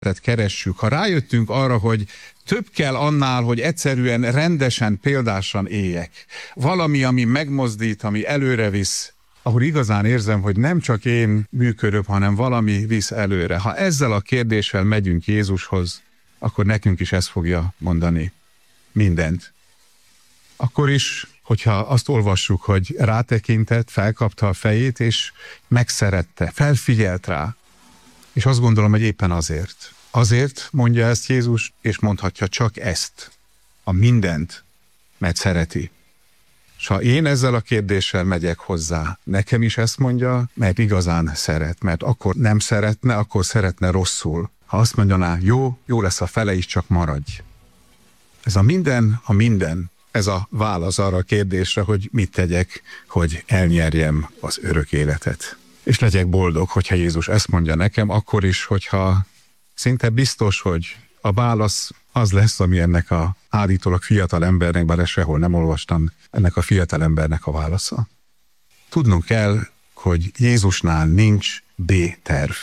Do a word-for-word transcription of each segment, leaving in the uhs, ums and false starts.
keressük. Ha rájöttünk arra, hogy több kell annál, hogy egyszerűen rendesen, példásan éljek. Valami, ami megmozdít, ami előre visz, ahol igazán érzem, hogy nem csak én működök, hanem valami visz előre. Ha ezzel a kérdéssel megyünk Jézushoz, akkor nekünk is ezt fogja mondani. Mindent. Akkor is, hogyha azt olvassuk, hogy rátekintett, felkapta a fejét, és megszerette, felfigyelt rá. És azt gondolom, hogy éppen azért. Azért mondja ezt Jézus, és mondhatja csak ezt, a mindent, mert szereti. És ha én ezzel a kérdéssel megyek hozzá, nekem is ezt mondja, mert igazán szeret, mert akkor nem szeretne, akkor szeretne rosszul. Ha azt mondaná, jó, jó lesz a fele is, csak maradj. Ez a minden, a minden, ez a válasz arra a kérdésre, hogy mit tegyek, hogy elnyerjem az örök életet. És legyek boldog, hogyha Jézus ezt mondja nekem, akkor is, hogyha szinte biztos, hogy a válasz az lesz, ami ennek a állítólag fiatal embernek, bár ezt sehol nem olvastam, ennek a fiatal embernek a válasza. Tudnunk kell, hogy Jézusnál nincs B-terv.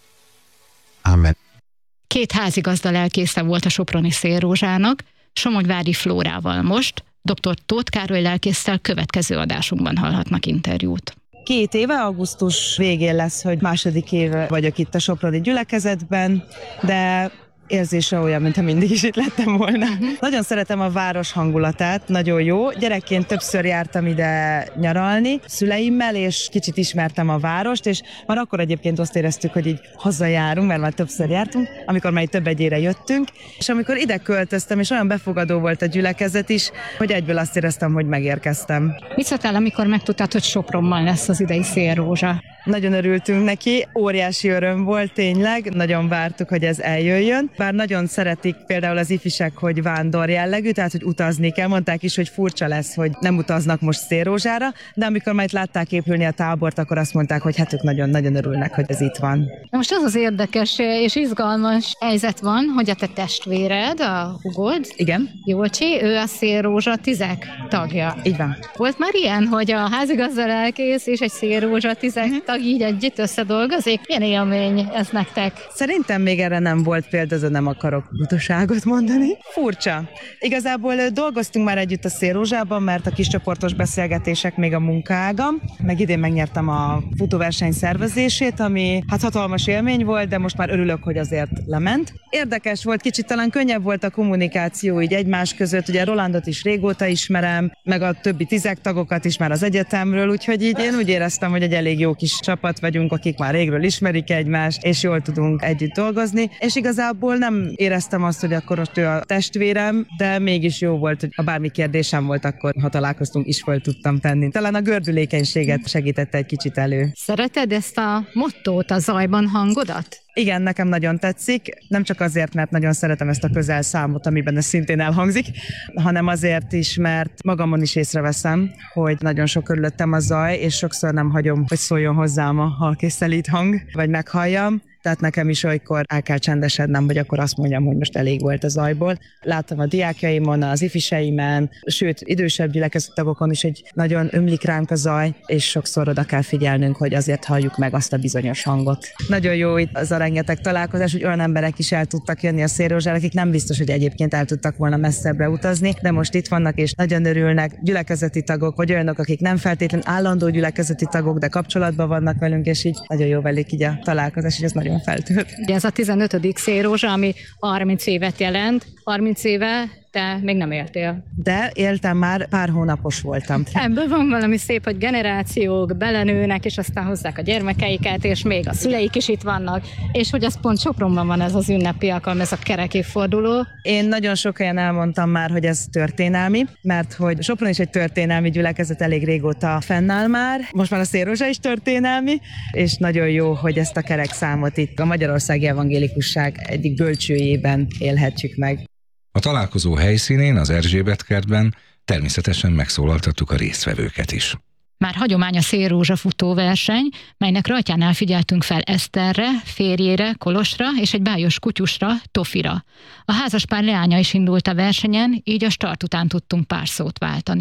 Amen. Két házigazda lelkésze volt a soproni Szélrózsának, Somogyvári Flórával most, dr. Tóth Károly lelkésszel következő adásunkban hallhatnak interjút. Két éve, augusztus végén lesz, hogy második éve vagyok itt a soproni gyülekezetben, de érzése olyan, mintha mindig is itt lettem volna. Uh-huh. Nagyon szeretem a város hangulatát, nagyon jó. Gyerekként többször jártam ide nyaralni szüleimmel, és kicsit ismertem a várost, és már akkor egyébként azt éreztük, hogy így hazajárunk, mert már többször jártunk, amikor már több egyére jöttünk, és amikor ide költöztem, és olyan befogadó volt a gyülekezet is, hogy egyből azt éreztem, hogy megérkeztem. Mit szóltál, amikor megtudtad, hogy Sopronban lesz az idei Szélrózsa? Nagyon örültünk neki, óriási öröm volt tényleg, nagyon vártuk, hogy ez eljöjjön. Bár nagyon szeretik például az ifisek, hogy vándor jellegű, tehát hogy utazni kell. Mondták is, hogy furcsa lesz, hogy nem utaznak most Szélrózsára, de amikor majd látták épülni a tábort, akkor azt mondták, hogy hát ők nagyon-nagyon örülnek, hogy ez itt van. Most az az érdekes és izgalmas helyzet van, hogy a te testvéred, a hugod, igen, Jolcsi, ő a Szélrózsa Tizek tagja. Így van. Volt már ilyen, hogy a házigazda lelkész és egy Szélrózsa Tizek uh-huh. tag így együtt összedolgozik? Milyen élmény ez nektek? Szerintem még erre nem volt példa, de nem akarok butaságot mondani. Furcsa. Igazából dolgoztunk már együtt a Szélrózsában, mert a kiscsoportos beszélgetések még a munkaágam, meg idén megnyertem a futóverseny szervezését, ami hát hatalmas élmény volt, de most már örülök, hogy azért lement. Érdekes volt, kicsit talán könnyebb volt a kommunikáció így egymás között, ugye Rolandot is régóta ismerem, meg a többi Tizek tagokat is már az egyetemről, úgyhogy így én úgy éreztem, hogy egy elég jó kis csapat vagyunk, akik már régről ismerik egymást, és jól tudunk együtt dolgozni, és igazából nem éreztem azt, hogy akkor most ő a testvérem, de mégis jó volt, hogy ha bármi kérdésem volt, akkor ha találkoztunk, is fel tudtam tenni. Talán a gördülékenységet segítette egy kicsit elő. Szereted ezt a mottót, a zajban hangodat? Igen, nekem nagyon tetszik, nem csak azért, mert nagyon szeretem ezt a közelszámot, amiben ez szintén elhangzik, hanem azért is, mert magamon is észreveszem, hogy nagyon sok körülöttem a zaj, és sokszor nem hagyom, hogy szóljon hozzám a halk és szelíd hang, vagy meghalljam. Tehát nekem is olykor el kell csendesednem, vagy akkor azt mondjam, hogy most elég volt a zajból. Láttam a diákjaimon, az ifiseimen, sőt, idősebb gyülekezeti tagokon is, hogy nagyon ömlik ránk a zaj, és sokszor oda kell figyelnünk, hogy azért halljuk meg azt a bizonyos hangot. Nagyon jó itt az a rengeteg találkozás, hogy olyan emberek is el tudtak jönni a Szélrózsára, akik nem biztos, hogy egyébként el tudtak volna messzebbre utazni, de most itt vannak, és nagyon örülnek, gyülekezeti tagok, vagy olyanok, akik nem feltétlenül állandó gyülekezeti tagok, de kapcsolatban vannak velünk, és így nagyon jó velük így a találkozás, és ez nagyon feltölt. Ez a tizenötödik Szélrózsa, ami harminc évet jelent, harminc éve te még nem éltél. De éltem már, pár hónapos voltam. Ebből van valami szép, hogy generációk belenőnek, és aztán hozzák a gyermekeiket, és még a szüleik is itt vannak, és hogy ez pont Sopronban van ez az ünnepi alkalom, ez a kerek évforduló. Én nagyon sok helyen elmondtam már, hogy ez történelmi, mert hogy Sopron is egy történelmi gyülekezet, elég régóta fennáll már, most már a Szélrózsa is történelmi, és nagyon jó, hogy ezt a kerek számot itt a Magyarországi Evangélikusság egyik bölcsőjében élhetjük meg. A találkozó helyszínén, az Erzsébet kertben természetesen megszólaltattuk a résztvevőket is. Már hagyomány a Szélrózsa futóverseny, melynek rajtjánál figyeltünk fel Eszterre, férjére, Kolosra és egy bájos kutyusra, Tofira. A házaspár leánya is indult a versenyen, így a start után tudtunk pár szót váltani.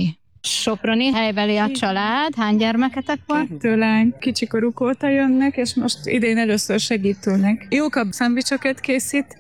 Soproni helybeli a család, hány gyermeketek van? Kettő lány kicsikoruk óta jönnek, és most idén először segítőnek. Jók a szendvicsokat készít,